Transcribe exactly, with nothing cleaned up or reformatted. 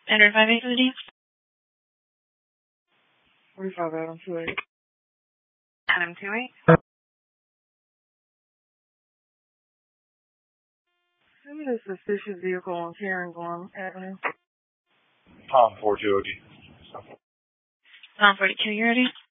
Standard five eight for the D. forty-five Adam two eight. Adam two eight. Who is a suspicious vehicle on Cairngorm Avenue? Tom four two O D. Tom forty two, you're ready?